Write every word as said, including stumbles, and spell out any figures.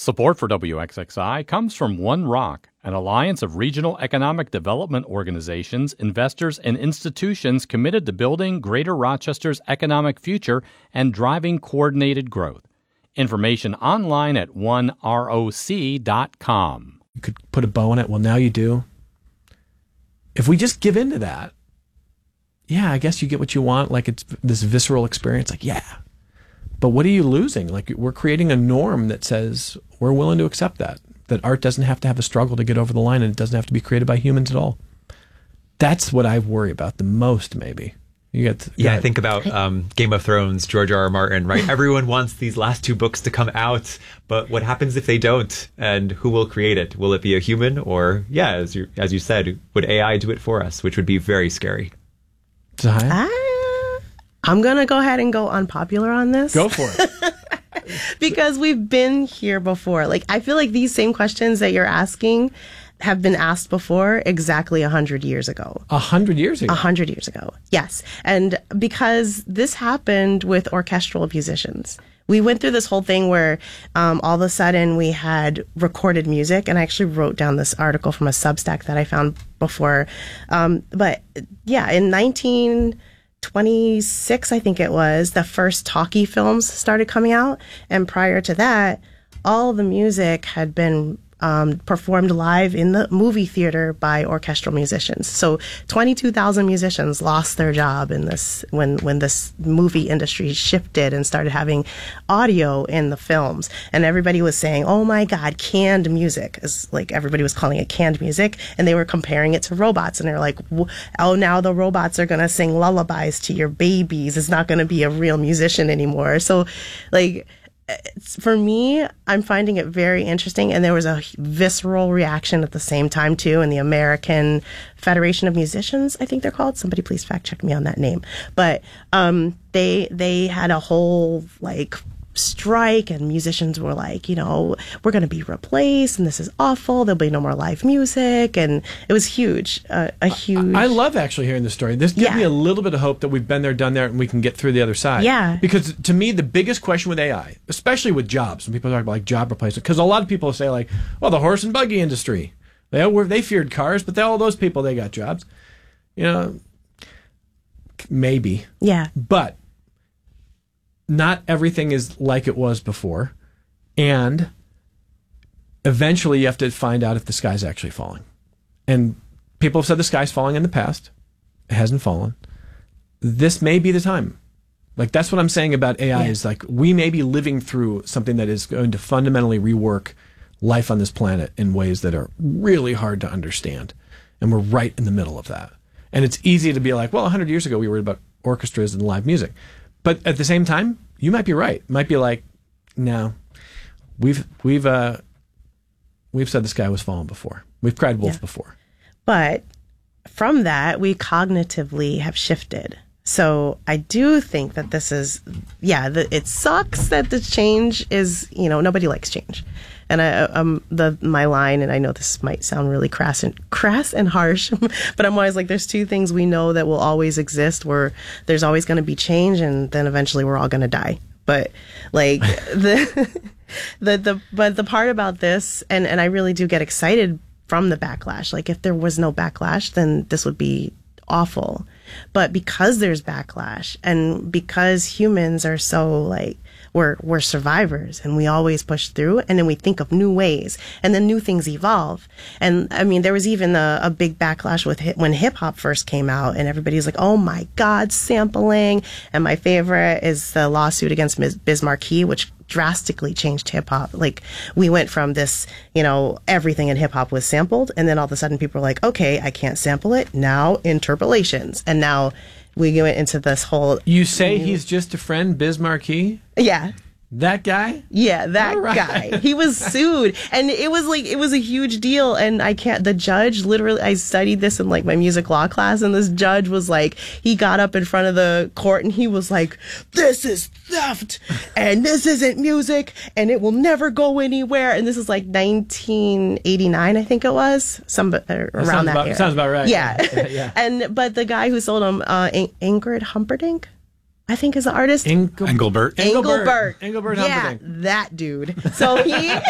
Support for W X X I comes from One Rock, an alliance of regional economic development organizations, investors, and institutions committed to building Greater Rochester's economic future and driving coordinated growth. Information online at one roc dot com. You could put a bow on it. Well, now you do. If we just give in to that, yeah, I guess you get what you want. Like it's this visceral experience. Like, yeah. But what are you losing? Like we're creating a norm that says we're willing to accept that. That art doesn't have to have a struggle to get over the line and it doesn't have to be created by humans at all. That's what I worry about the most, maybe. You get yeah, I think about um, Game of Thrones, George R. R. Martin, right? Everyone wants these last two books to come out, but what happens if they don't? And who will create it? Will it be a human? Or, yeah, as you, as you said, would A I do it for us, which would be very scary. Zahia? I'm going to go ahead and go unpopular on this. Go for it. Because we've been here before. Like, I feel like these same questions that you're asking have been asked before exactly a hundred years ago. A hundred years ago? A hundred years ago, yes. And because this happened with orchestral musicians. We went through this whole thing where um, all of a sudden we had recorded music, and I actually wrote down this article from a Substack that I found before. Um, but yeah, in nineteen twenty-six, I think it was, the first talkie films started coming out. And prior to that, all the music had been um, performed live in the movie theater by orchestral musicians. So twenty-two thousand musicians lost their job in this when when this movie industry shifted and started having audio in the films. And everybody was saying, oh my God, canned music. Is like everybody was calling it canned music, and they were comparing it to robots. And they're like, oh, now the robots are going to sing lullabies to your babies. It's not going to be a real musician anymore. So like, it's, for me, I'm finding it very interesting. And there was a visceral reaction at the same time, too, in the American Federation of Musicians, I think they're called. Somebody please fact check me on that name. But um, they they had a whole, like, strike, and musicians were like, you know, we're going to be replaced, and this is awful. There'll be no more live music. And it was huge, uh, a huge... I, I love actually hearing this story. This gives yeah. me a little bit of hope that we've been there, done there, and we can get through the other side. Yeah. Because to me, the biggest question with A I, especially with jobs, when people talk about like job replacement, because a lot of people say like, well, the horse and buggy industry, they were, they feared cars, but they, all those people, they got jobs. You know, maybe. Yeah. But not everything is like it was before, and eventually you have to find out if the sky's actually falling. And people have said the sky's falling in the past. It hasn't fallen. This may be the time. Like, that's what I'm saying about A I, yeah. is like, we may be living through something that is going to fundamentally rework life on this planet in ways that are really hard to understand. And we're right in the middle of that. And it's easy to be like, well, a hundred years ago we worried about orchestras and live music. But at the same time, you might be right. It might be like, no, we've we've uh, we've said the sky was falling before. We've cried wolf yeah. before. But from that, we cognitively have shifted. So I do think that this is, yeah, the, it sucks that the change is, you know, nobody likes change. And I, um, the my line, and I know this might sound really crass and crass and harsh, but I'm always like, there's two things we know that will always exist, where there's always going to be change, and then eventually we're all going to die. But like the the the but the part about this, and and I really do get excited from the backlash. Like, if there was no backlash, then this would be awful. But because there's backlash, and because humans are so like, we're we're survivors, and we always push through, and then we think of new ways, and then new things evolve. And I mean, there was even a, a big backlash with hip, when hip hop first came out, and everybody was like, oh my God, sampling. And my favorite is the lawsuit against Biz Markie, which drastically changed hip hop. Like, we went from this, you know, everything in hip hop was sampled, and then all of a sudden people were like, okay, I can't sample it now, interpolations. And now we went into this whole... You say he's just a friend, Biz Markie? Yeah. That guy? Yeah, that right. guy. He was sued, and it was like, it was a huge deal. And I can't, the judge literally, I studied this in like my music law class, and this judge was like, he got up in front of the court and he was like, this is theft, and this isn't music, and it will never go anywhere. And this is like nineteen eighty-nine, I think it was, some around that, that about, era. Sounds about right. Yeah. yeah, yeah. And, but the guy who sold him, uh, Ingrid Humperdinck, I think is the artist. Engel- Engelbert. Engelbert. Engelbert Yeah, Humperdinck. that dude. So he